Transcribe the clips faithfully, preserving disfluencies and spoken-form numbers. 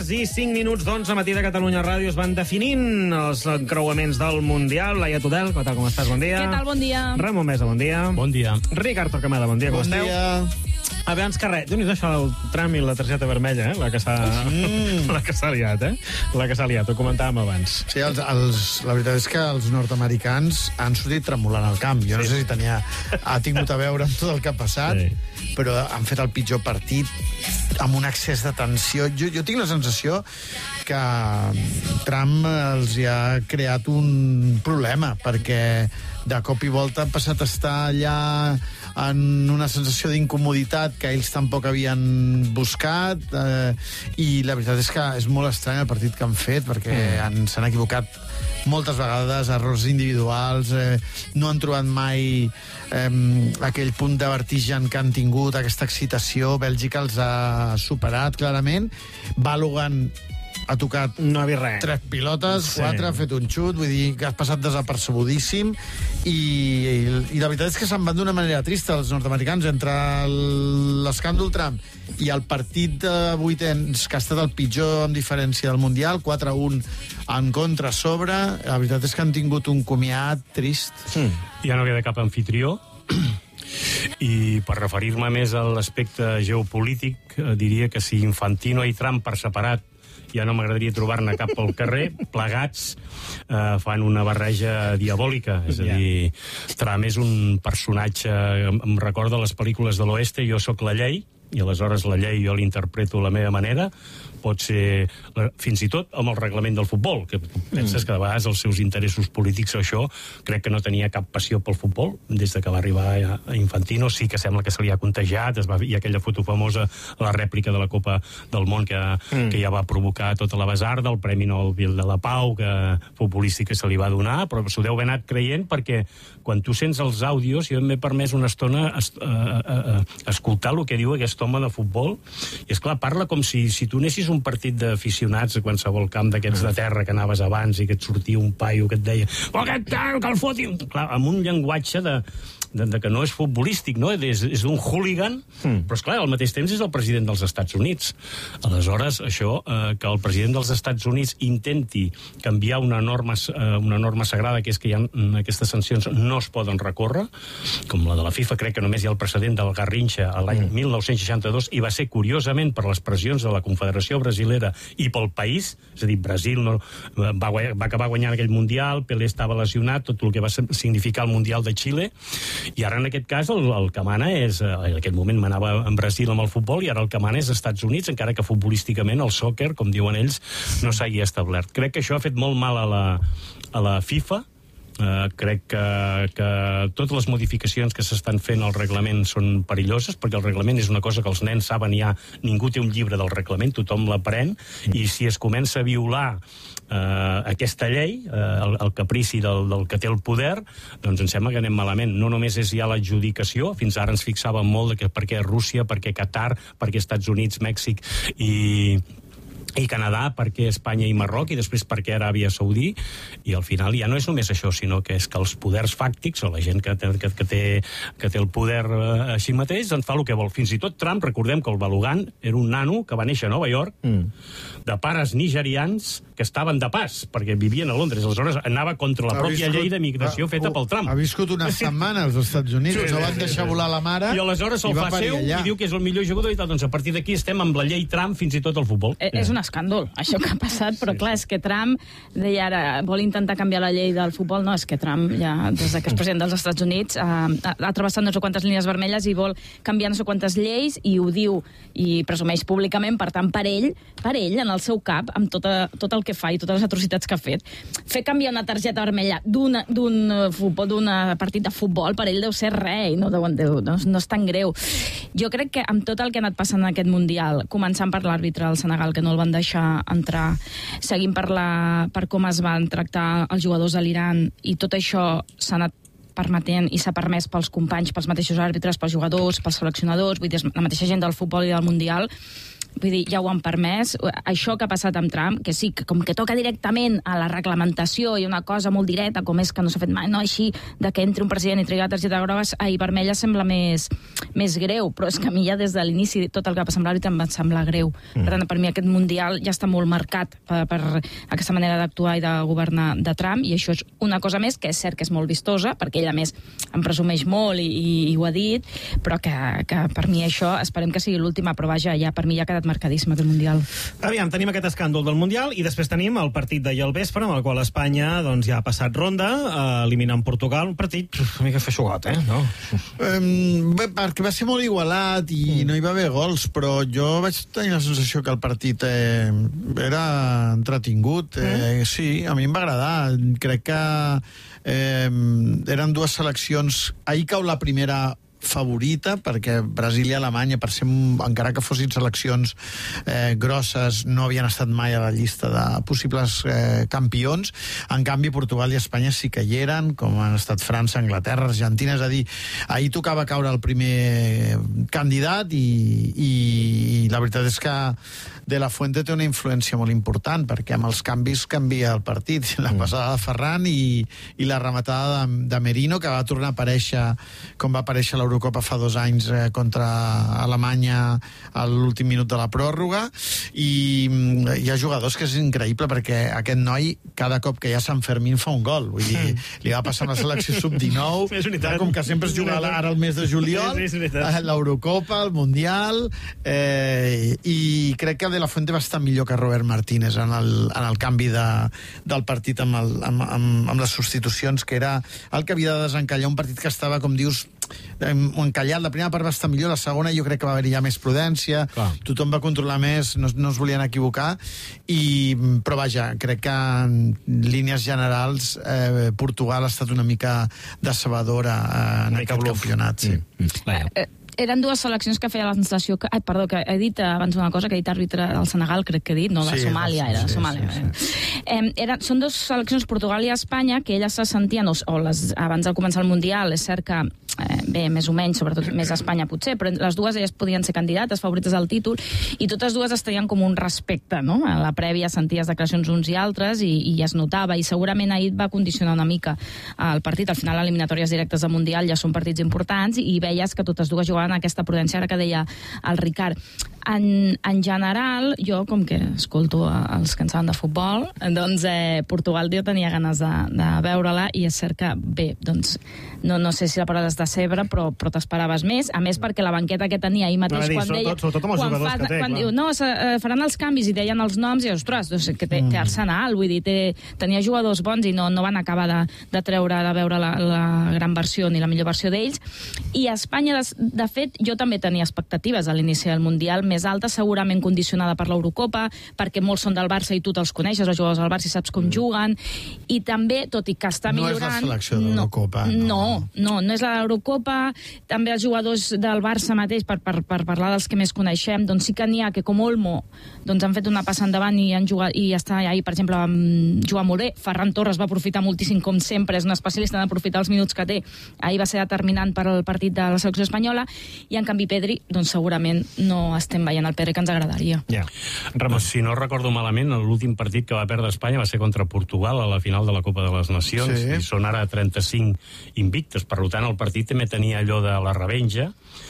quarts i cinc minuts d'onze, matí de Catalunya Ràdio. Es van definint els encreuaments del Mundial. Laia Tudel, què tal, com estàs? Bon dia. Què tal, bon dia. Ramon Mesa, bon dia. Bon dia. Ricard Torquemada, bon dia, com bon esteu? Bon dia. Abans que res, déu-n'hi-do això del Trump i la targeta vermella, eh? La que s'ha mm. la que s'ha liat, eh? La que s'ha liat, ho comentàvem abans. Sí, els, els, la veritat és que els nord-americans han sortit tremolant al camp. Jo sí. no sé si tenia, ha tingut a veure amb tot el que ha passat, sí. però han fet el pitjor partit amb un excés de tensió. Jo, jo tinc la sensació que Trump els hi ha creat un problema, perquè de cop i volta han passat a estar allà en una sensació d'incomoditat que ells tampoc havien buscat, eh, i la veritat és que és molt estrany el partit que han fet, perquè mm. s'han equivocat moltes vegades, errors individuals, eh, no han trobat mai eh, aquell punt de vertigen que han tingut, aquesta excitació. Bèlgica els ha superat clarament. Balogun ha tocat no ha vist res. Tres pilotes, sí. quatre, ha fet un xut, vull dir que has passat desapercebudíssim, i, i, i la veritat és que se'n van d'una manera trista els nord-americans, entre l'escàndol Trump i el partit de vuitens, que ha estat el pitjor amb diferència del Mundial, quatre a un en contra a sobre. La veritat és que han tingut un comiat trist. Mm. Ja no queda cap anfitrió. I per referir-me més a l'aspecte geopolític, eh, diria que si Infantino i Trump per separat ja no m'agradaria trobar-ne cap pel carrer, plegats eh, fan una barreja diabòlica. És a dir, Trump és un personatge, em, em recorda les pel·lícules de l'Oeste, Jo sóc la llei, i aleshores la llei jo l'interpreto a la meva manera. Pot ser fins i tot amb el reglament del futbol, que penses que de vegades els seus interessos polítics o això, crec que no tenia cap passió pel futbol des de que va arribar a Infantino. Sí que sembla que se li ha contagiat, es va, hi ha aquella foto famosa, la rèplica de la Copa del Món que, mm. que ja va provocar tota la besarda, el Premi Nobel de la Pau que futbolístic que se li va donar, però s'ho deu haver anat creient, perquè quan tu sents els àudios, jo m'he permès una estona es, uh, uh, uh, escoltar el que diu aquest home de futbol, i és clar, parla com si, si tu anessis un partit d'aficionats a qualsevol camp d'aquests de terra que anaves abans i que et sortia un paio que et deia oh, que, que el foti! Clar, amb un llenguatge de, de, de que no és futbolístic, no? És, és un hooligan, mm. però esclar, al mateix temps és el president dels Estats Units. Aleshores, això, eh, que el president dels Estats Units intenti canviar una norma, eh, una norma sagrada, que és que hi ha, aquestes sancions no es poden recórrer, com la de la FIFA, crec que només hi ha el precedent del Garrincha a l'any mm. mil nou-cents seixanta-dos, i va ser, curiosament, per les pressions de la Confederació Brasilera i pel país, és a dir, Brasil no, va, va acabar guanyant aquell Mundial, Pelé estava lesionat, tot el que va significar el Mundial de Xile, i ara en aquest cas el, el que mana és, en aquest moment manava en Brasil amb el futbol, i ara el que mana és Estats Units, encara que futbolísticament el soccer, com diuen ells, no s'hagi establert. Crec que això ha fet molt mal a la, a la FIFA. Uh, crec que, que totes les modificacions que s'estan fent al reglament són perilloses, perquè el reglament és una cosa que els nens saben ja, ningú té un llibre del reglament, tothom l'aprèn, mm. i si es comença a violar uh, aquesta llei, uh, el, el caprici del, del que té el poder, doncs em sembla que anem malament. No només és ja l'adjudicació, fins ara ens fixàvem molt de que per què Rússia, per què Qatar, per què Estats Units, Mèxic i... i Canadà, perquè Espanya i Marroc, i després perquè Aràbia Saudí, i al final ja no és només això, sinó que és que els poders fàctics, o la gent que té, que, que té, que té el poder eh, així mateix, en fa el que vol. Fins i tot Trump, recordem que el Balogun era un nano que va néixer a Nova York, mm. de pares nigerians que estaven de pas, perquè vivien a Londres, aleshores anava contra la ha pròpia viscut, llei de migració ha, feta pel Trump. Ha viscut una setmana als Estats Units, sí, no van deixar volar la mare, i aleshores el fa seu allà. I diu que és el millor jugador, i tal. Doncs a partir d'aquí estem amb la llei Trump fins i tot al futbol. Eh, és un escàndol, això que ha passat, però clar, és que Trump deia ara, vol intentar canviar la llei del futbol, no, és que Trump ja, des que és president dels Estats Units, ha, ha travessat no sé quantes línies vermelles i vol canviar no sé quantes lleis, i ho diu i presumeix públicament, per tant, per ell, per ell, en el seu cap, amb tota, tot el que fa i totes les atrocitats que ha fet, fer canviar una targeta vermella d'un futbol, d'un partit de futbol, per ell deu ser res, no, deu, deu, no, no és tan greu. Jo crec que amb tot el que ha anat passant en aquest Mundial, començant per l'àrbitre del Senegal, que no el van deixar entrar, seguint per, la, per com es van tractar els jugadors de l'Iran, i tot això s'ha anat permetent i s'ha permès pels companys, pels mateixos àrbitres, pels jugadors, pels seleccionadors, vull dir, la mateixa gent del futbol i del Mundial. vull dir, ja ho han permès. Això que ha passat amb Trump, que sí, que com que toca directament a la reglamentació i una cosa molt directa, com és que no s'ha fet mai, no així, de que entri un president i tregui la targeta groga i vermella sembla més, més greu, però és que a mi ja des de l'inici tot el que va semblar em va semblar greu. Mm. Per tant, per mi aquest Mundial ja està molt marcat per, per aquesta manera d'actuar i de governar de Trump, i això és una cosa més que és cert que és molt vistosa, perquè ell a més em presumeix molt i, i, i ho ha dit, però que, que per mi això esperem que sigui l'última, però vaja, ja, per mi ja ha quedat marcadíssim aquest Mundial. Aviam, tenim aquest escàndol del Mundial i després tenim el partit d'ahir al vespre, amb el qual Espanya doncs, ja ha passat ronda, eh, eliminant Portugal, un partit una mica feixugot, eh? No? Um, bé, perquè va ser molt igualat i mm. no hi va haver gols, però jo vaig tenir la sensació que el partit eh, era entretingut. Eh, mm. Sí, a mi em va agradar. Crec que eh, eren dues seleccions. Ahir cau la primera favorita, perquè Brasil i Alemanya, per ser, encara que fossin seleccions eh, grosses, no havien estat mai a la llista de possibles eh, campions. En canvi, Portugal i Espanya sí que hi eren, com han estat França, Anglaterra, Argentina. És a dir, ahir tocava caure el primer candidat i, i, i la veritat és que De La Fuente té una influència molt important, perquè amb els canvis canvia el partit. La passada de Ferran i, i la rematada de, de Merino, que va tornar a aparèixer com va aparèixer a l'Eurocopa fa dos anys eh, contra Alemanya a l'últim minut de la pròrroga. I mm, hi ha jugadors que és increïble, perquè aquest noi, cada cop que hi ha Sant Fermín, fa un gol. Vull dir, li va passar amb la selecció sub dinou, com que sempre es juga ara al mes de juliol, l'Eurocopa, el Mundial, eh, i crec que De La Fuente va estar millor que Robert Martínez en el, en el canvi de, del partit amb, el, amb, amb, amb les substitucions, que era el que havia de desencallar un partit que estava, com dius, encallat. La primera part va estar millor, la segona jo crec que va haver-hi ja més prudència. Clar. Tothom va controlar més, no, no es volien equivocar, i, però vaja, crec que en línies generals eh, Portugal ha estat una mica decebedora eh, en aquest campionat. Sí. Mm. Mm. Eren dues seleccions que feia la sensació que... Ai, perdó, que he dit abans una cosa, que he dit àrbitre del Senegal, crec que he dit, no, de sí, Somàlia, era de sí, Somàlia. Sí, sí. Eh, eren, són dues seleccions, Portugal i Espanya, que elles se sentien, o, o les, abans de començar el Mundial, és cert que, eh, bé, més o menys, sobretot més Espanya potser, però les dues elles podien ser candidates, favorites al títol, i totes dues es tenien com un respecte, no? A la prèvia senties declaracions uns i altres, i, i es notava, i segurament ahir va condicionar una mica el partit. Al final, eliminatòries directes del Mundial ja són partits importants, i veies que totes dues jugaven aquesta prudència, ara que deia el Ricard. En, en general, jo, com que escolto els que en saben de futbol, doncs eh, Portugal jo tenia ganes de, de veure-la, i és cert que, bé, doncs, no, no sé si la paraula és de cebre, però, però t'esperaves més, a més perquè la banqueta que tenia ahir mateix, no, quan dir, deia... Sobretot amb els quan jugadors fa, que té, quan clar. diu, no, se, eh, faran els canvis, i deien els noms, i ostres, doncs, que té, mm. té Arsenal, vull dir, té, tenia jugadors bons, i no, no van acabar de, de treure, de veure la, la gran versió ni la millor versió d'ells. I a Espanya, de, de fet, jo també tenia expectatives a l'inici del Mundial més altes, segurament condicionada per l'Eurocopa, perquè molts són del Barça i tu te'ls coneixes, els jugadors del Barça, i saps com mm. juguen, i també, tot i que està millorant... No és la selecció de l'Eurocopa. No, no, no, no és la de l'Eurocopa. També els jugadors del Barça mateix, per, per, per parlar dels que més coneixem, doncs sí que n'hi ha que, com Olmo, doncs han fet una passa endavant i han jugat, i està ahir, per exemple, van jugar molt bé. Ferran Torres va aprofitar moltíssim, com sempre, és un especialista en aprofitar els minuts que té. Ahir va ser determinant per al partit de la selecció espanyola, i en canvi Pedri, doncs segurament no estem veient el Pedri que ens agradaria. Yeah. Ramon, si no recordo malament, l'últim partit que va perdre Espanya va ser contra Portugal a la final de la Copa de les Nacions, sí. I són ara trenta-cinc invictes, per tant el partit també tenia allò de la revenja,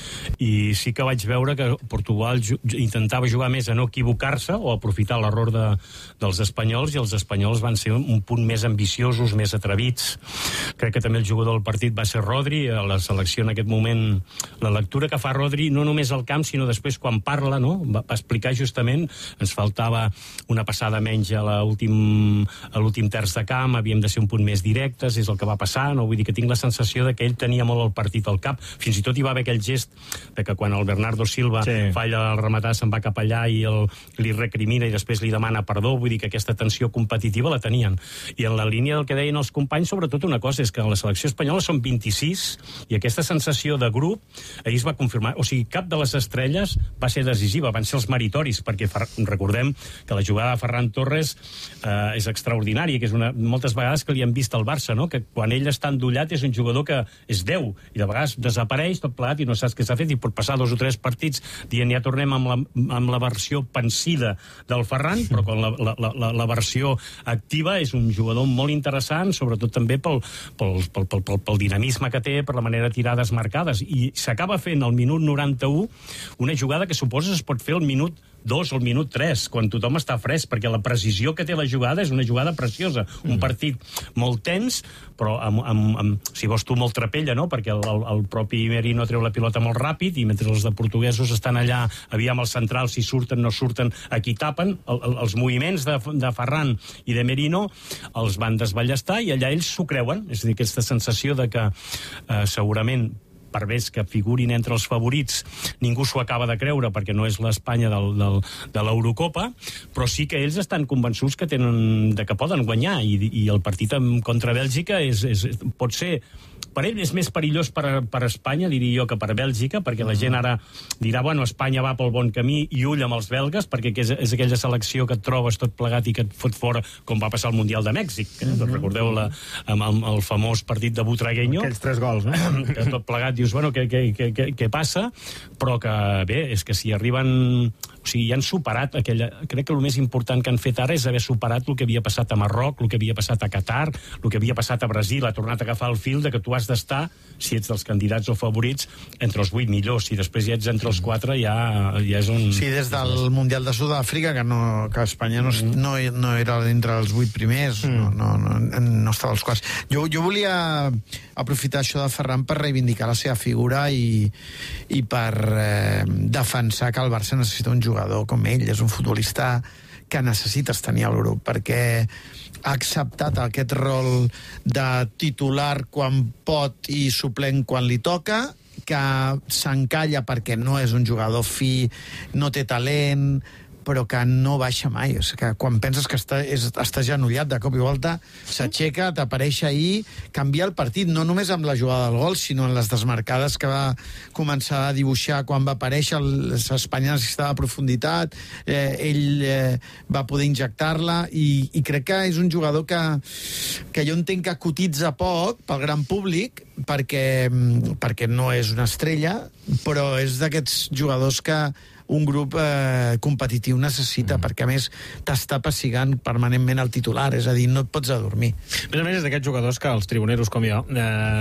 i sí que vaig veure que Portugal intentava jugar més a no equivocar-se o aprofitar l'error de, dels espanyols, i els espanyols van ser un punt més ambiciosos, més atrevits. Crec que també el jugador del partit va ser Rodri, a la selecció en aquest moment, la lectura que fa Rodri, no només al camp, sinó després quan parla, no? Va, va explicar justament, ens faltava una passada menys a l'últim a l'últim terç de camp, havíem de ser un punt més directes, és el que va passar, no? Vull dir que tinc la sensació de que ell tenia molt el partit al cap, fins i tot hi va haver aquell gest de que quan el Bernardo Silva sí. falla el rematar, se'n va cap allà i el, li recrimina i després li demana perdó, vull dir que aquesta tensió competitiva la tenien. I en la línia del que deien els companys, sobretot una cosa, és que la selecció espanyola són vint-i-sis, i aquesta sensació de grup ahir es va confirmar, o sigui, cap de les estrelles va ser decisiva, van ser els meritoris, perquè recordem que la jugada de Ferran Torres eh, és extraordinària, que és una, moltes vegades que li han vist al Barça, no? Que quan ell està endollat és un jugador que és deu, seu, i de vegades desapareix tot plegat i no saps què s'ha fet, i pot passar dos o tres partits dient ja tornem amb la, amb la versió pensida del Ferran, però quan la, la, la, la versió activa és un jugador molt interessant, sobretot també pel, pel, pel, pel, pel, pel dinamisme que té, per la manera de tirades marcades, i s'acaba fent al minut noranta-u una jugada que suposa es pot fer al minut dos o al minut tres, quan tothom està fresc, perquè la precisió que té la jugada és una jugada preciosa. Un partit molt tens, però amb, amb, amb si vols tu, molt trapella, no? Perquè el, el, el propi Merino treu la pilota molt ràpid, i mentre els de portuguesos estan allà, aviam els centrals, si surten, no surten, aquí tapen, el, el, els moviments de, de Ferran i de Merino els van desballestar, i allà ells s'ho creuen. És a dir, aquesta sensació de que eh, segurament per més que figurin entre els favorits, ningú s'ho acaba de creure perquè no és l'Espanya del, del, de l'Eurocopa, però sí que ells estan convençuts que tenen, de que poden guanyar, i, i el partit contra Bèlgica és, és, pot ser, per ell és més perillós per, per Espanya, diria jo, que per Bèlgica, perquè la gent ara dirà, bueno, Espanya va pel bon camí i ull amb els belgues, perquè és, és aquella selecció que et trobes tot plegat i que et fot fora, com va passar al Mundial de Mèxic, eh? Mm-hmm. Recordeu la, amb, amb el famós partit de Butragueño, aquells tres gols, no? Que tot plegat dius, bueno, què, què, què, què, què passa? Però que, bé, és que si arriben... O sigui, ja han superat aquella... Crec que el més important que han fet ara és haver superat el que havia passat a Marroc, el que havia passat a Qatar, el que havia passat a Brasil, ha tornat a agafar el fil de que tu has d'estar, si ets dels candidats o favorits, entre els vuit millors. Si després ja ets entre els quatre, ja, ja és un... Sí, des del Mundial de Sud-àfrica, que, no, que Espanya no, no, no era entre els vuit primers, no, no, no, no estava als quarts. Jo, jo volia aprofitar això de Ferran per reivindicar la seva figura i, i per eh, defensar que el Barça necessita un jugador com ell. És un futbolista que necessites tenir al grup, perquè ha acceptat aquest rol de titular quan pot i suplent quan li toca, que s'encalla perquè no és un jugador fi, no té talent, però que no baixa mai. O sigui, que quan penses que està, és, està genollat de cop i volta, s'aixeca, t'apareix ahir, canvia el partit, no només amb la jugada del gol, sinó en les desmarcades que va començar a dibuixar quan va aparèixer. L'Espanya necessitava profunditat, eh, ell eh, va poder injectar-la, i, i crec que és un jugador que, que jo entenc que cotitza poc pel gran públic, perquè, perquè no és una estrella, però és d'aquests jugadors que un grup eh, competitiu necessita, mm. perquè a més t'està pessigant permanentment el titular, és a dir, no et pots adormir. A més a més és d'aquests jugadors que els tribuneros com jo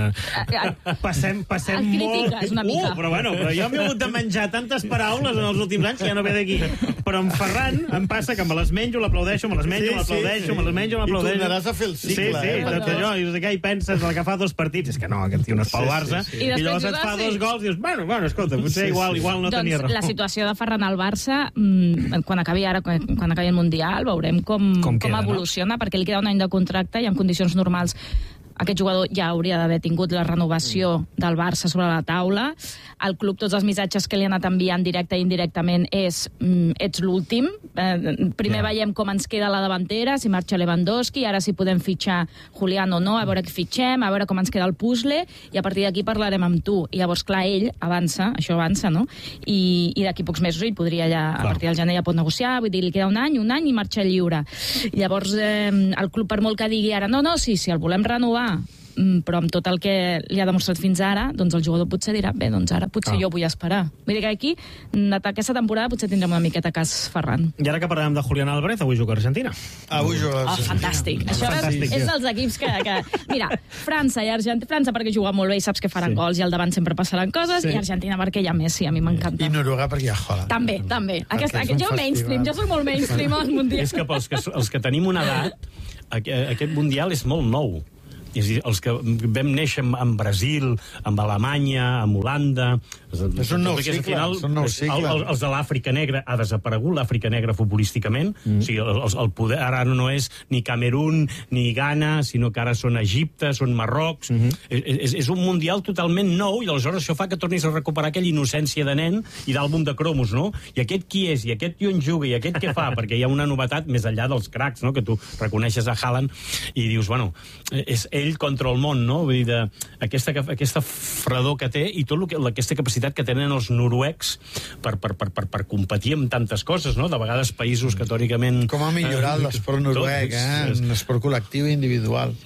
eh, passem, passem el molt... critiques una mica. Uh, però bueno, però jo m'he hagut de menjar tantes paraules en els últims anys que ja no ve d'aquí. Però amb Ferran em passa que me les menjo, l'aplaudeixo, me les menjo, sí, l'aplaudeixo, sí, sí. me les menjo, l'aplaudeixo. I tornaràs a fer el cicle. Sí, sí, eh, tot allò, i què hi penses del que fa dos partits? És que no, aquest tio no és pel Barça. Sí, sí, sí. I, I llavors et fa dos gols i dius, bueno, bueno, escolta, potser sí, igual, sí. igual no doncs tenia raó. La situació de Ferran al Barça, quan acabi ara, quan, quan acabi el Mundial, veurem com, com, queda, com evoluciona, no? Perquè li queda un any de contracte i en condicions normals aquest jugador ja hauria d'haver tingut la renovació del Barça sobre la taula. El club, tots els missatges que li han anat enviant directe i indirectament és mm, ets l'últim. Eh, primer yeah. veiem com ens queda la davantera, si marxa Lewandowski, ara si podem fitxar Julián o no, a veure què fitxem, a veure com ens queda el puzzle, i a partir d'aquí parlarem amb tu. I llavors, clar, ell avança, això avança, no? I, i d'aquí pocs mesos ell podria ja, clar. A partir del gener ja pot negociar, vull dir, li queda un any, un any i marxa lliure. I llavors, eh, el club, per molt que digui ara, no, no, sí, sí, el volem renovar, però amb tot el que li ha demostrat fins ara, doncs el jugador potser dirà, bé, doncs ara potser ah. jo vull esperar. Vull dir que aquí, aquesta temporada, potser tindrem una miqueta cas Ferran. I ara que parlem de Julián Álvarez, avui juga a Argentina. Avui juga a Argentina. Oh, fantàstic. Això fantàstic, és, és dels equips que, que... Mira, França i Argentina... França perquè juga molt bé i saps que faran sí. gols i al davant sempre passaran coses, sí. i Argentina perquè hi ha Messi, a mi m'encanta. I Noruega perquè hi ha Haaland. També, també. Aquesta, aquest, jo mainstream, jo soc molt mainstream al Mundial. És que pels que, els que tenim una edat, aquest Mundial és molt nou. És a dir, els que vam néixer amb Brasil, amb Alemanya, amb Holanda... És un nou cicle. Final, és un nou cicle. El, els de l'Àfrica Negra ha desaparegut, l'Àfrica Negra futbolísticament. Mm. O sigui, el, el poder ara no és ni Camerún ni Ghana, sinó que ara són Egipte, són Marrocs. Mm-hmm. És, és un mundial totalment nou, i aleshores això fa que tornis a recuperar aquella innocència de nen i d'àlbum de cromos, no? I aquest qui és? I aquest tio on juga? I aquest què fa? Perquè hi ha una novetat més enllà dels cracs, no? Que tu reconeixes a Haaland i dius, bueno, és ell contra el món, no? Vull dir, de, aquesta, aquesta fredor que té i tot que, aquesta capacitat que tenen els noruecs per, per, per, per, per competir amb tantes coses, no? De vegades països que teòricament... Com ha millorat eh, l'esport noruec, eh? En esport col·lectiu i individual.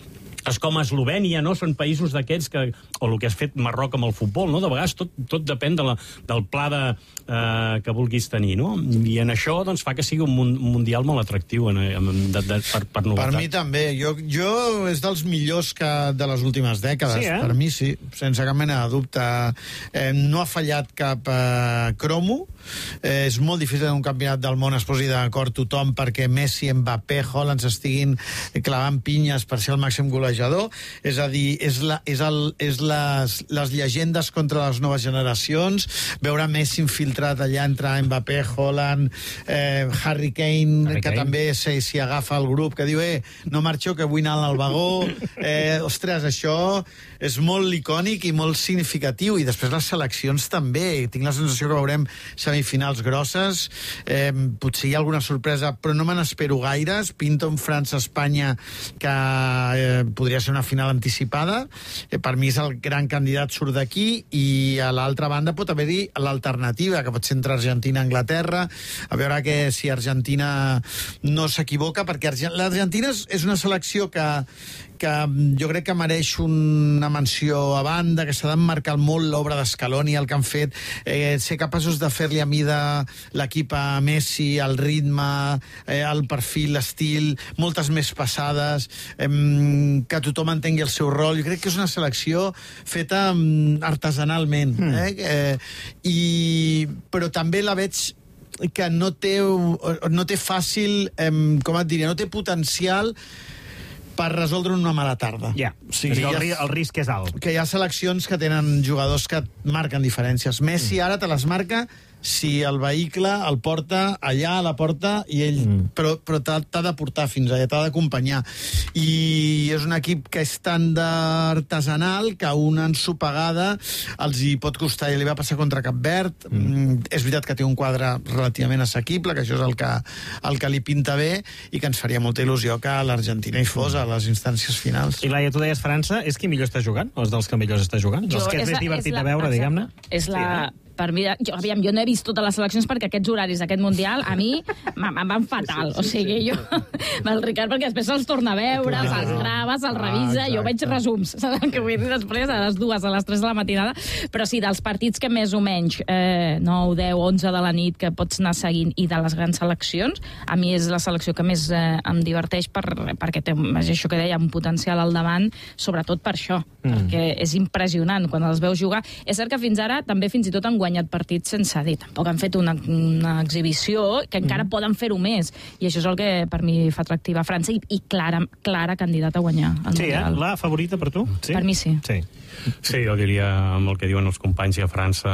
és com Eslovènia, no? Són països d'aquests que... O el que has fet Marroc amb el futbol, no? De vegades tot, tot depèn de la, del pla de, eh, que vulguis tenir, no? I en això doncs, fa que sigui un, un mundial molt atractiu en, en, de, de, per, per novetat. Per mi també. Jo, jo és dels millors que de les últimes dècades. Sí, eh? Per mi sí, sense cap mena de dubte. Eh, no ha fallat cap eh, cromo. Eh, és molt difícil en un campionat del món es posi d'acord tothom perquè Messi, Mbappé, Haaland s'estiguin clavant pinyes per ser el màxim golejador. És a dir, és, la, és, el, és les, les llegendes contra les noves generacions. Veure Messi infiltrat allà entre Mbappé, Haaland, eh, Harry Kane, Harry que Kane. també s'hi si agafa el grup, que diu, eh, no marxeu, que vull anar al vagó. Eh, ostres, això és molt icònic i molt significatiu. I després les seleccions també. Tinc la sensació que veurem semifinals grosses. Eh, potser hi ha alguna sorpresa, però no me n'espero gaires. Pinto un França-Espanya que eh, podria ser una final anticipada. Eh, per mi és el gran candidat, surt d'aquí, i a l'altra banda pot haver-hi l'alternativa, que pot ser entre Argentina i Anglaterra. A veure que si Argentina no s'equivoca, perquè l'Argentina és una selecció que, que jo crec que mereix una menció a banda, que s'ha d'emmarcar molt l'obra d'Scaloni, el que han fet, eh, ser capaços de fer-li a mida l'equip a Messi, el ritme, eh, el perfil, l'estil, moltes més passades, eh, que tothom entengui el seu rol. Jo crec que és una selecció feta eh, artesanalment, mm. eh, eh, i, però també la veig que no té, no té fàcil, eh, com et diria, no té potencial per resoldre una mala tarda. Ja, O sigui, el, hi ha- el risc és alt. que hi ha seleccions que tenen jugadors que marquen diferències. Messi ara te les marca si el vehicle el porta allà a la porta i ell, mm. però, però t'ha t'ha de portar fins allà, t'ha d'acompanyar. I és un equip que és tan d'artesanal que una ensopegada els hi pot costar, i li va passar contra Cap Verd. Mm. És veritat que té un quadre relativament assequible, que això és el que, el que li pinta bé, i que ens faria molta il·lusió que l'Argentina hi fos a les instàncies finals. I Laia, tu deies França, és qui millor està jugant? O és dels que millor està jugant? Dels que és, és més la- divertit és la- de veure, exacte. diguem-ne? És la... Sí, eh? Per mi, jo, aviam, jo no he vist totes les seleccions perquè aquests horaris d'aquest Mundial a mi em van fatal. O sigui, jo... El Ricard, perquè després se'ls torna a veure, se'ls grava, se'ls revisa, jo veig resums, saps el que vull dir després, a les dues, a les tres de la matinada, però sí, dels partits que més o menys eh, nou, deu, onze de la nit que pots anar seguint, i de les grans seleccions, a mi és la selecció que més eh, em diverteix per, perquè té, és això que deia, un potencial al davant, sobretot per això, mm. perquè és impressionant quan els veus jugar. És cert que fins ara també fins i tot han guanyat partits sense dir. Tampoc han fet una, una exhibició que encara mm. poden fer-ho més. I això és el que per mi fa atractiva a França i, i clara, clara candidata a guanyar el Sí, eh? Mundial. La favorita per tu? Sí? Per mi sí. Sí. Sí, jo diria, amb el que diuen els companys a França,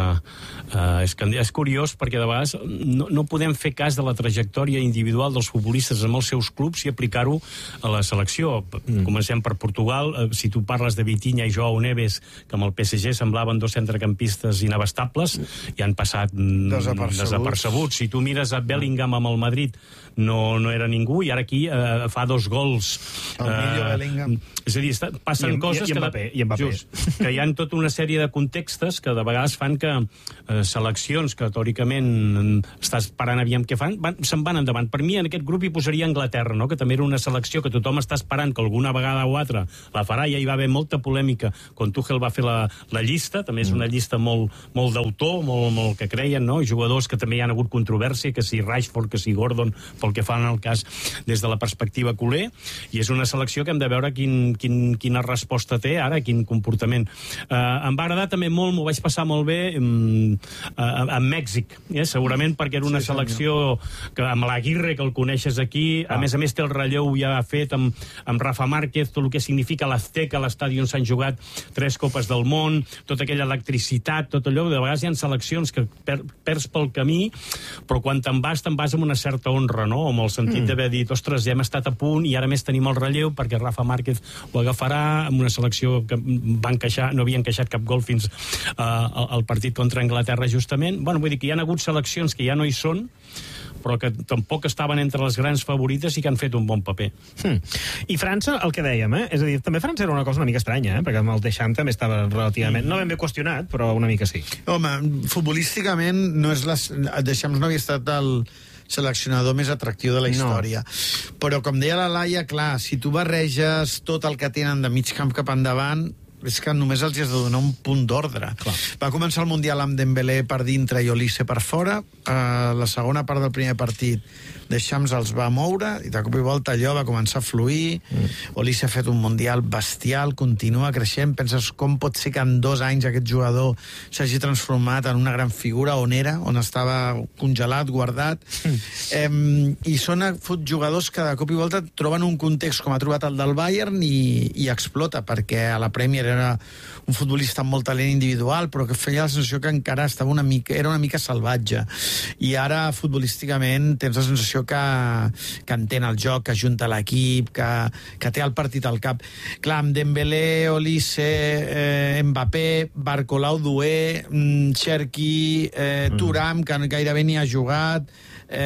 eh, és, que és curiós perquè de vegades no, no podem fer cas de la trajectòria individual dels futbolistes amb els seus clubs i aplicar-ho a la selecció. Mm. Comencem per Portugal. Eh, si tu parles de Vitinha i Joao Neves, que amb el P S G semblaven dos centrecampistes inabastables, i han passat mm, Desapercebuts. desapercebuts. Si tu mires a Bellingham amb el Madrid, no, no era ningú, i ara aquí eh, fa dos gols. El Millo Bellingham. És a dir, està, passen I- coses i- i que... Mbappé, i Mbappé. Just, que hi ha tota una sèrie de contextes que de vegades fan que eh, seleccions que teòricament estàs esperant aviam què fan, van, se'n van endavant. Per mi en aquest grup hi posaria Anglaterra, no? Que també era una selecció que tothom està esperant que alguna vegada o altra la farà. Ja hi va haver molta polèmica quan Tuchel va fer la, la llista, també és una llista molt, molt d'autor, molt, molt que creien, no? I jugadors que també hi ha hagut controvèrsia, que si Rashford, que si Gordon, pel que fa en el cas des de la perspectiva culer, i és una selecció que hem de veure quin, quin, quina resposta té ara, quin comportament. Uh, em va agradar també molt, m'ho vaig passar molt bé um, uh, a Mèxic, eh? Segurament perquè era una Sí, selecció que amb l'Aguirre, que el coneixes aquí, a Ah. més a més té el relleu ja fet amb, amb Rafa Márquez, tot el que significa l'Azteca, l'estadi on s'han jugat tres copes del món, tota aquella electricitat, tot allò. De vegades hi ha seleccions que per, perds pel camí, però quan te'n vas, te'n vas amb una certa honra, no? Amb el sentit mm. d'haver dit, ostres, ja hem estat a punt i ara més tenim el relleu perquè Rafa Márquez ho agafarà, amb una selecció que va encaixar, no havia encaixat cap gol fins uh, al, al partit contra Anglaterra, justament. Bueno, vull dir que hi ha hagut seleccions que ja no hi són, però que tampoc estaven entre les grans favorites i que han fet un bon paper. Hmm. I França, el que dèiem, eh? És a dir, també França era una cosa una mica estranya, eh? Perquè amb el Deschamps també estava relativament... No ben bé qüestionat, però una mica sí. Home, futbolísticament no és la... Deschamps no havia estat el seleccionador més atractiu de la història. No. Però, com deia la Laia, clar, si tu barreges tot el que tenen de mig camp cap endavant, és que només els has de donar un punt d'ordre. Va començar el Mundial amb Dembélé per dintre i Olise per fora. Uh, la segona part del primer partit Deschamps els va moure i de cop i volta allò va començar a fluir. Mm. Olise ha fet un Mundial bestial, continua creixent. Penses com pot ser que en dos anys aquest jugador s'hagi transformat en una gran figura on era, on estava congelat, guardat. Mm. Eh, I són jugadors que de cop i volta troben un context com ha trobat el del Bayern i, i explota, perquè a la Premier era un futbolista amb molt talent individual, però que feia la sensació que encara estava una mica, era una mica salvatge. I ara, futbolísticament, tens la sensació que, que entén el joc, que junta l'equip, que, que té el partit al cap. Clar, amb Dembélé, Olise, eh, Mbappé, Barcolau, Doué, Cherki, eh, Thuram, que gairebé ni ha jugat, eh,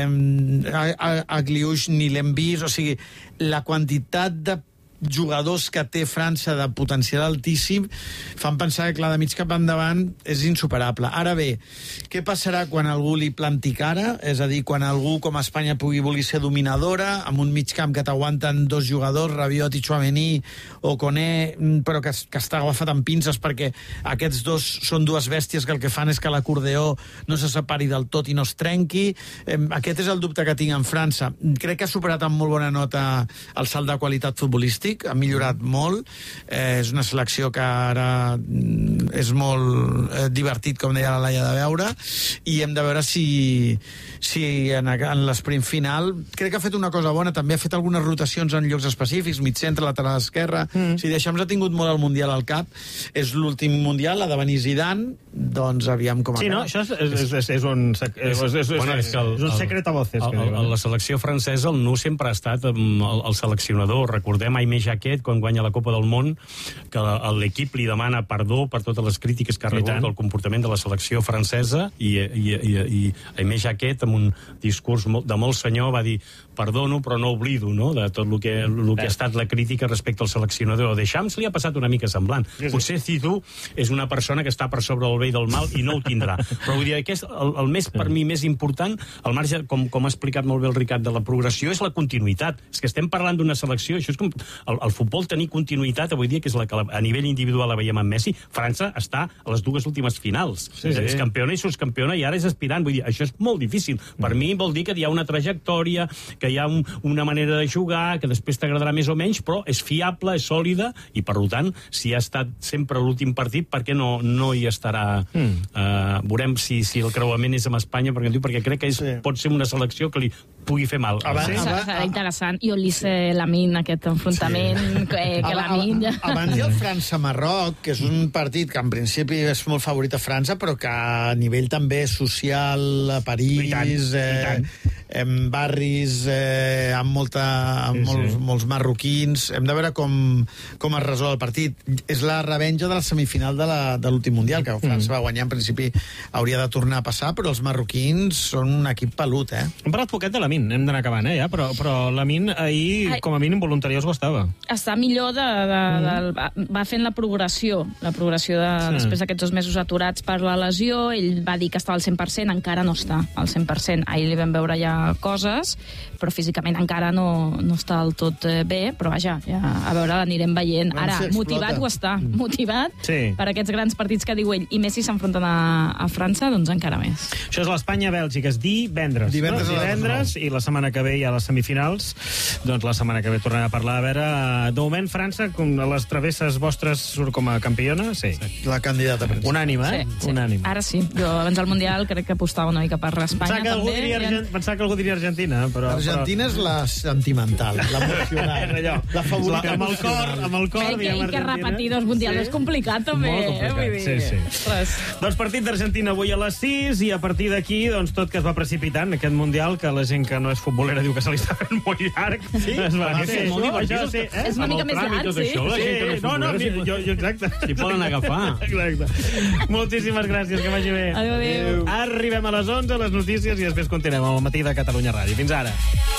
Agliouche ni l'hem vist, o sigui, la quantitat de jugadors que té França de potencial altíssim fan pensar que, clar, de mig cap endavant és insuperable. Ara bé, què passarà quan algú li planti cara? És a dir, quan algú com Espanya pugui voler ser dominadora, amb un mig camp que t'aguanten dos jugadors, Rabiot i Tchouaméni, o Koné, però que, que està agafat amb pinces perquè aquests dos són dues bèsties que el que fan és que l'acordeó no se separi del tot i no es trenqui. Eh, aquest és el dubte que tinc en França. Crec que ha superat amb molt bona nota el salt de qualitat futbolístic, ha millorat molt, eh, és una selecció que ara és molt eh, divertit, com deia la Laia, de veure, i hem de veure si, si en, en l'esprint final crec que ha fet una cosa bona, també ha fet algunes rotacions en llocs específics, mig centre, lateral esquerra. Mm. Si Deschamps ha tingut molt el Mundial al cap, és l'últim Mundial, ha de venir Zidane, doncs aviam com acaba. Sí, no? Això és, és, és, és un, sec, és, és, és, bueno, és, el, és un secret a voces. El, el, el, la selecció francesa, el nu sempre ha estat el, el seleccionador. Recordem Aimé Jacquet, quan guanya la Copa del Món, que l'equip li demana perdó per totes les crítiques que ha rebut del comportament de la selecció francesa, i, i, i, i Aimé Jacquet, amb un discurs de molt senyor, va dir: perdono, però no oblido, no?, de tot el que, el que ha estat la crítica respecte al seleccionador. Deschamps li ha passat una mica semblant. Sí, sí. Potser Zidou és una persona que està per sobre del bé i del mal i no ho tindrà. Però vull dir, aquest, el, el més, per mi, més important, al marge, com, com ha explicat molt bé el Ricard, de la progressió, és la continuïtat. És que estem parlant d'una selecció, això és com el, el futbol tenir continuïtat, avui dia, que és la que a nivell individual la veiem amb Messi. França està a les dues últimes finals. Sí, sí. És campiona i subcampiona i ara és aspirant. Vull dir, això és molt difícil. Per mm. mi vol dir que hi ha una trajectòria, que hi ha un, una manera de jugar, que després t'agradarà més o menys, però és fiable, és sòlida, i per tant, si ha estat sempre l'últim partit, per què no, no hi estarà? Mm. Uh, veurem si, si el creuament és amb Espanya, perquè, perquè crec que és, sí. pot ser una selecció que li pugui fer mal. Abans, sí? abans, serà interessant. I Olise Lamine, aquest enfrontament, sí. que, que Lamine... Ja... Abans hi ha el França-Marroc, que és un partit que en principi és molt favorit a França, però que a nivell també social, a París, I tant, eh, i tant. en barris, eh, amb, molta, amb sí, molts, sí. molts marroquins. Hem de veure com, com es resol el partit. És la revenja de la semifinal de l'últim Mundial, que França mm. va guanyar, en principi hauria de tornar a passar, però els marroquins són un equip pelut, eh? Hem parlat poquet de Lamine, hem d'anar acabant, eh, ja, però, però Lamine ahir, Ai. com a mínim, voluntariós ho estava. Està millor de... de, de, de va fent la progressió, la progressió de, sí. després d'aquests dos mesos aturats per la lesió. Ell va dir que estava al cent per cent, encara no està al cent per cent. Ahir li vam veure ja coses, però físicament encara no, no està del tot bé, però vaja, ja, a veure, l'anirem veient. Ara, motivat ho està, motivat sí. per aquests grans partits que diu ell, i més si s'enfronten a, a França, doncs encara més. Això és l'Espanya-Bèlgica, és divendres. Divendres, no? divendres i la setmana que ve hi ha les semifinals, doncs la setmana que ve tornarem a parlar. A veure, de moment França, com a les travesses vostres, surt com a campiona? Sí. La candidata principal. Unànime, eh? Sí, sí. Unànime. Ara sí. Jo abans del Mundial crec que apostava una mica per Espanya. Pensava que, algú diria, Argent... Pensava que algú diria Argentina, però... Argentina és la sentimental, l'emocional, la favorita. Amb el cor, amb el cor, diguem Argentina. Que repetir dos Mundials sí. és complicat, també. Molt complicat, eh? Vull dir... sí, sí. Res. Doncs partit d'Argentina avui a les sis, i a partir d'aquí, doncs tot que es va precipitant, aquest Mundial, que la gent que no és futbolera diu que se li està fent molt llarg. Sí? Es va, va ser molt divertit. Sí, eh? És una mica més llarg, sí. Això, la gent que no és no, no, futbolera, jo, jo, exacte. S'hi poden agafar. Exacte. Moltíssimes gràcies, que vagi bé. Adéu, adéu. Arribem a les onze, les notícies, i després continuem al matí de Catalunya Ràdio. Fins ara.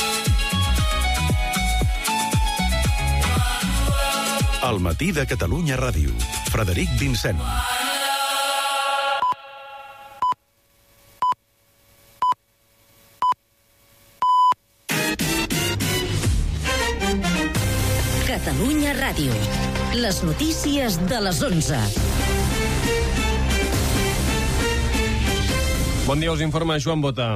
Al matí de Catalunya Ràdio. Frederic Vincent. Catalunya Ràdio. Les notícies de les onze. Bon dia, us informa Joan Bota.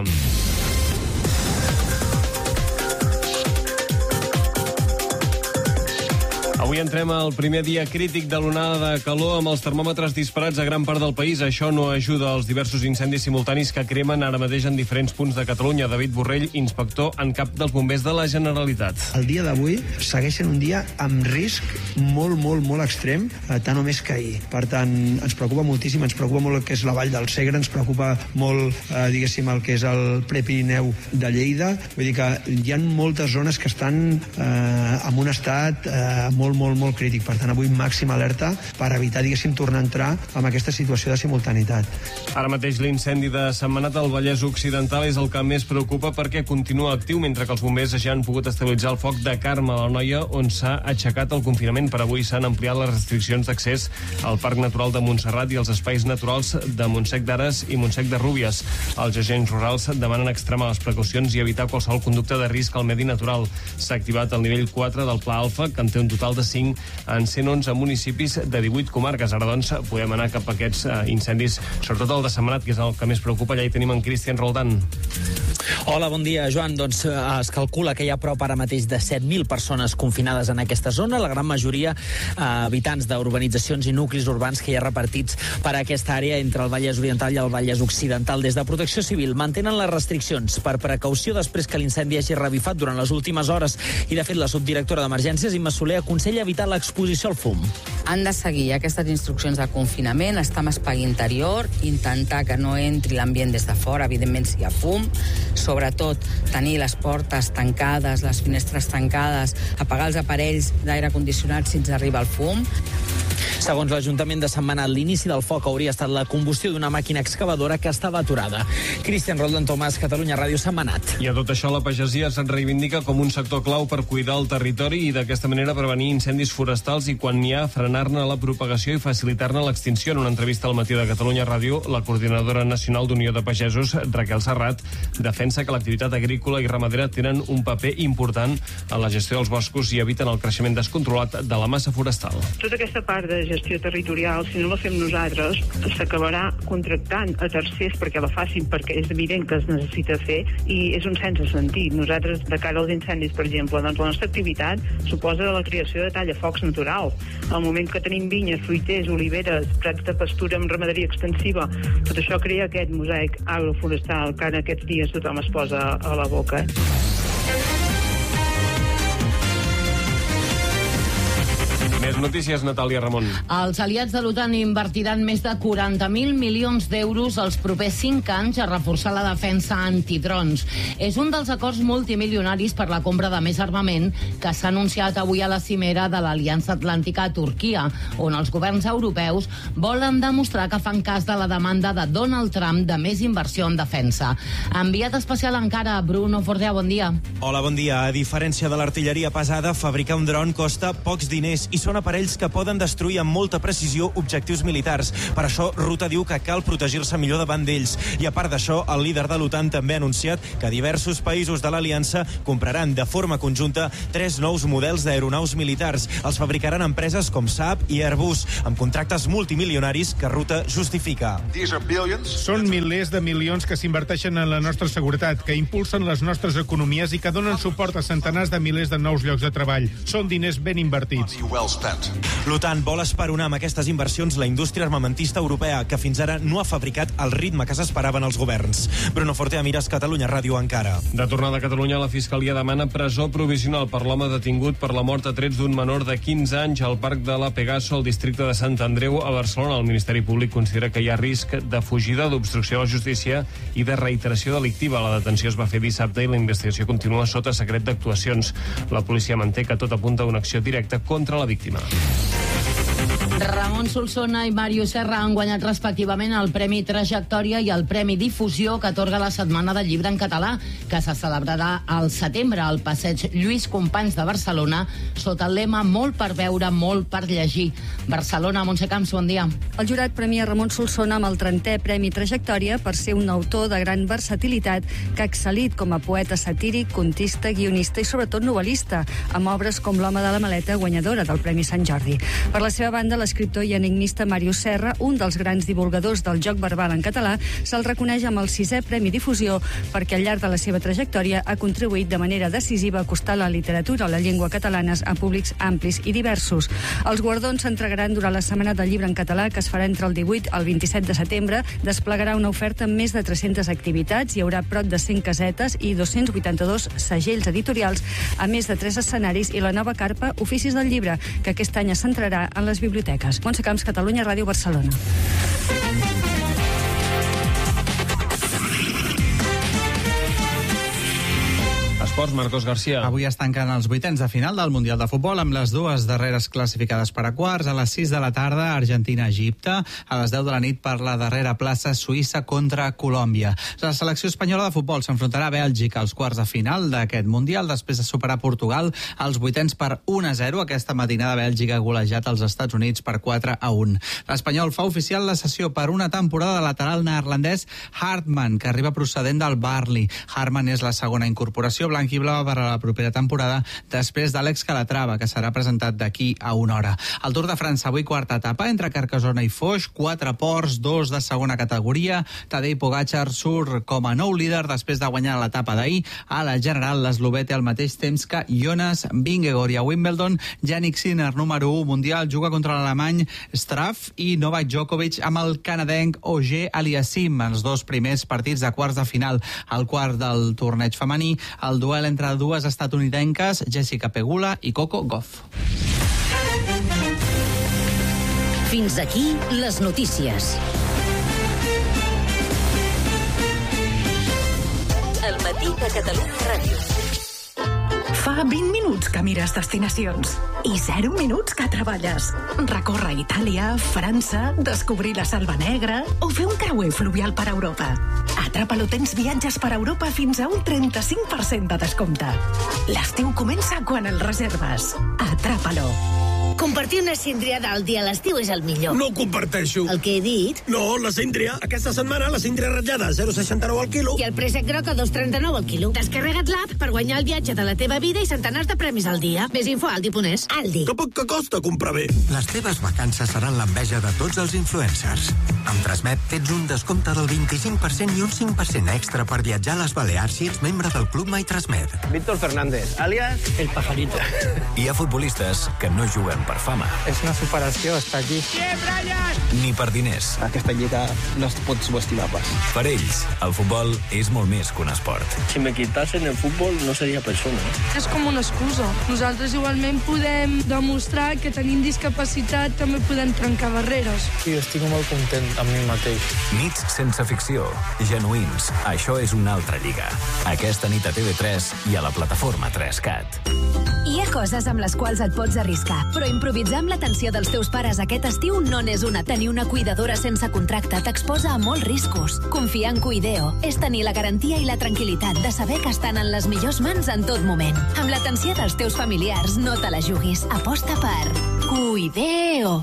Avui entrem al primer dia crític de l'onada de calor amb els termòmetres disparats a gran part del país. Això no ajuda als diversos incendis simultanis que cremen ara mateix en diferents punts de Catalunya. David Borrell, inspector en cap dels bombers de la Generalitat. El dia d'avui segueixen un dia amb risc molt, molt, molt extrem, tant o més que ahir. Per tant, ens preocupa moltíssim, ens preocupa molt el que és la Vall del Segre, ens preocupa molt, eh, diguéssim, el que és el Prepirineu de Lleida. Vull dir que hi ha moltes zones que estan eh, en un estat eh, molt, molt, molt crític. Per tant, avui màxima alerta per evitar, diguéssim, tornar a entrar en aquesta situació de simultaneïtat. Ara mateix l'incendi de Sentmenat al Vallès Occidental és el que més preocupa perquè continua actiu, mentre que els bombers ja han pogut estabilitzar el foc de Carme, a l'Anoia, on s'ha aixecat el confinament. Per avui s'han ampliat les restriccions d'accés al Parc Natural de Montserrat i als espais naturals de Montsec d'Ares i Montsec de Rúbies. Els agents rurals demanen extremar les precaucions i evitar qualsevol conducta de risc al medi natural. S'ha activat el nivell quatre del Pla Alfa, que en té un total de cinc en cent onze municipis de divuit comarques. Ara, doncs, podem anar cap a aquests uh, incendis, sobretot el de Sentmenat, que és el que més preocupa. Allà hi tenim en Cristian Roldán. Hola, bon dia, Joan. Doncs eh, es calcula que hi ha prop ara mateix de set mil persones confinades en aquesta zona, la gran majoria eh, habitants d'urbanitzacions i nuclis urbans que hi ha repartits per aquesta àrea entre el Vallès Oriental i el Vallès Occidental. Des de Protecció Civil mantenen les restriccions per precaució després que l'incendi hagi revifat durant les últimes hores i, de fet, la subdirectora d'Emergències, Imma Soler, aconsella evitar l'exposició al fum. Han de seguir aquestes instruccions de confinament, estar amb espai interior, intentar que no entri l'ambient des de fora, evidentment si hi ha fum, sobretot tenir les portes tancades, les finestres tancades, apagar els aparells d'aire condicionat si ens arriba el fum. Segons l'Ajuntament de Sentmenat, l'inici del foc hauria estat la combustió d'una màquina excavadora que estava aturada. Cristian Roldán Tomàs, Catalunya Ràdio, Sentmenat. I a tot això la pagesia se'n reivindica com un sector clau per cuidar el territori i d'aquesta manera prevenir incendis forestals i, quan n'hi ha, frenar-ne la propagació i facilitar-ne l'extinció. En una entrevista al Matí de Catalunya Ràdio, la coordinadora nacional d'Unió de Pagesos, Raquel Serrat, defensa que l'activitat agrícola i ramadera tenen un paper important en la gestió dels boscos i eviten el creixement descontrolat de la massa forestal. Tota aquesta part de gestió territorial, si no la fem nosaltres, s'acabarà contractant a tercers perquè la facin, perquè és evident que es necessita fer, i és un sense sentit. Nosaltres, de cara als incendis, per exemple, doncs la nostra activitat suposa la creació de tallafocs naturals. Al moment que tenim vinyes, fruiters, oliveres, prats de pastura amb ramaderia extensiva, tot això crea aquest mosaic agroforestal que en aquests dies tothom es posa a la boca. Més notícies, Natàlia Ramon. Els aliats de l'OTAN invertiran més de quaranta mil milions d'euros els propers cinc anys a reforçar la defensa antidrons. És un dels acords multimilionaris per la compra de més armament que s'ha anunciat avui a la cimera de l'Aliança Atlàntica a Turquia, on els governs europeus volen demostrar que fan cas de la demanda de Donald Trump de més inversió en defensa. Enviat especial encara, Bruno Fordea, bon dia. Hola, bon dia. A diferència de l'artilleria pesada, fabricar un dron costa pocs diners i són aparells que poden destruir amb molta precisió objectius militars. Per això, Ruta diu que cal protegir-se millor davant d'ells. I a part d'això, el líder de l'OTAN també ha anunciat que diversos països de l'aliança compraran de forma conjunta tres nous models d'aeronaus militars. Els fabricaran empreses com Saab i Airbus, amb contractes multimilionaris que Ruta justifica. Són milers de milions que s'inverteixen en la nostra seguretat, que impulsen les nostres economies i que donen suport a centenars de milers de nous llocs de treball. Són diners ben invertits. L'OTAN vol esperonar amb aquestes inversions la indústria armamentista europea, que fins ara no ha fabricat el ritme que s'esperaven els governs. Bruno Fortea, Mires, Catalunya Ràdio, Ankara. De tornada a Catalunya, la Fiscalia demana presó provisional per l'home detingut per la mort a trets d'un menor de quinze anys al Parc de la Pegaso, al districte de Sant Andreu, a Barcelona. El Ministeri Públic considera que hi ha risc de fugida, d'obstrucció a la justícia i de reiteració delictiva. La detenció es va fer dissabte i la investigació continua sota secret d'actuacions. La policia manté que tot apunta a una acció directa contra la víctima. Ramon Solsona i Mario Serra han guanyat respectivament el Premi Trajectòria i el Premi Difusió que atorga la Setmana del Llibre en Català, que se celebrarà al setembre al Passeig Lluís Companys de Barcelona, sota el lema Molt per veure, molt per llegir. Barcelona, Montse Camps, bon dia. El jurat premia Ramon Solsona amb el trentè Premi Trajectòria per ser un autor de gran versatilitat que ha excel·lit com a poeta satíric, contista, guionista i sobretot novel·lista, amb obres com L'home de la maleta, guanyadora del Premi Sant Jordi. Per la seva banda, l'escriptor i enigmista Mario Serra, un dels grans divulgadors del joc verbal en català, se'l reconeix amb el sisè Premi Difusió perquè al llarg de la seva trajectòria ha contribuït de manera decisiva a acostar la literatura o la llengua catalanes a públics amplis i diversos. Els guardons s'entregaran durant la Setmana del Llibre en Català, que es farà entre el divuit al vint-i-set de setembre. Desplegarà una oferta amb més de tres-centes activitats, hi haurà prop de cent casetes i dos-cents vuitanta-dos segells editorials, a més de tres escenaris i la nova carpa Oficis del Llibre, que aquest any es centrarà en les biblioteques. Montse Camps, Catalunya Ràdio, Barcelona. Esports, Marcos García. Avui es tanquen els vuitens de final del Mundial de Futbol amb les dues darreres classificades per a quarts. A les sis de la tarda, Argentina-Egipte. A les deu de la nit, per la darrera plaça, Suïssa contra Colòmbia. La selecció espanyola de futbol s'enfrontarà a Bèlgica als quarts de final d'aquest Mundial, després de superar Portugal als vuitens per un a zero. Aquesta matinada Bèlgica ha golejat als Estats Units per quatre a un. L'Espanyol fa oficial la cessió per una temporada de lateral neerlandès Hartmann, que arriba procedent del Burnley. Hartmann és la segona incorporació blanc-i-blava per a la propera temporada, després d'Àlex Calatrava, que serà presentat d'aquí a una hora. El Tour de França, avui quarta etapa, entre Carcassona i Foix, quatre ports, dos de segona categoria. Tadej Pogačar surt com a nou líder després de guanyar l'etapa d'ahir. A la general, l'eslovè té el mateix temps que Jonas Vingegaard. I a Wimbledon, Jannik Sinner, número u mundial, juga contra l'alemany Struff i Novak Djokovic amb el canadenc Auger Aliassime, els dos primers partits de quarts de final. Al quart del torneig femení, el duel entre dues estatunidenques, Jessica Pegula i Coco Gauff. Fins aquí les notícies. El matí de Catalunya Ràdio. Fa vint minuts que mires destinacions i zero minuts que treballes. Recórrer Itàlia, França, descobrir la Selva Negra o fer un creuer fluvial per Europa. A Atrapalo tens viatges per Europa fins a un trenta-cinc per cent de descompte. L'estiu comença quan el reserves. Atrapalo. Compartir una síndria del dia a l'estiu és el millor. No ho comparteixo. El que he dit? No, la síndria. Aquesta setmana la síndria ratllada a zero coma seixanta-nou al quilo. I el préssec groc a dos coma trenta-nou al quilo. Descarrega't l'app per guanyar el viatge de la teva vida i centenars de premis al dia. Més info a Aldi punt es. Aldi. Que poc que costa comprar bé. Les teves vacances seran l'enveja de tots els influencers. Amb Transmet tens un descompte del vint-i-cinc per cent i un cinc per cent extra per viatjar a les Balears si ets membre del Club My Transmet. Víctor Fernández, alias El Pajarito. Hi ha futbolistes que no juguen per fama. És una superació estar aquí. Bien, Brian! Ni per diners. Aquesta lliga no es pot subestimar pas. Per ells, el futbol és molt més que un esport. Si me quitasen el futbol, no seria persona. És com una excusa. Nosaltres igualment podem demostrar que tenim discapacitat, també podem trencar barreres. Sí, estic molt content amb mi mateix. Nits sense ficció, genuïns. Això és una altra lliga. Aquesta nit a T V tres i a la plataforma tres cat. Hi ha coses amb les quals et pots arriscar, però improvisar amb l'atenció dels teus pares aquest estiu no n'és una. Tenir una cuidadora sense contracte t'exposa a molts riscos. Confiar en Cuideo és tenir la garantia i la tranquil·litat de saber que estan en les millors mans en tot moment. Amb l'atenció dels teus familiars no te la juguis. Aposta per Cuideo.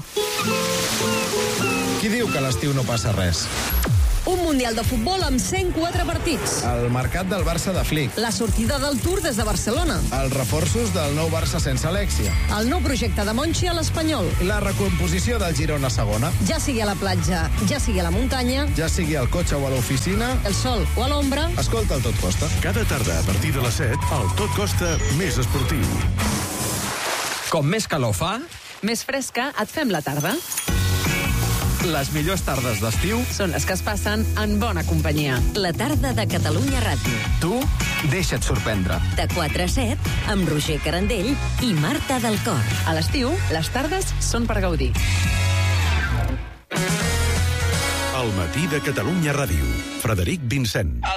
Qui diu que a l'estiu no passa res? Un Mundial de Futbol amb cent quatre partits. El mercat del Barça de Flick. La sortida del Tour des de Barcelona. Els reforços del nou Barça sense Alexia. El nou projecte de Monchi a l'Espanyol. La recomposició del Girona segona. Ja sigui a la platja, ja sigui a la muntanya. Ja sigui al cotxe o a l'oficina. El sol o a l'ombra. Escolta el Tot Costa. Cada tarda a partir de les set, el Tot Costa més esportiu. Com més calor fa, més fresca et fem la tarda. Les millors tardes d'estiu són les que es passen en bona companyia. La tarda de Catalunya Ràdio. Tu deixa't sorprendre. De quatre a set, amb Roger Carandell i Marta del Cor. A l'estiu, les tardes són per gaudir. El matí de Catalunya Ràdio. Frederic Vincent.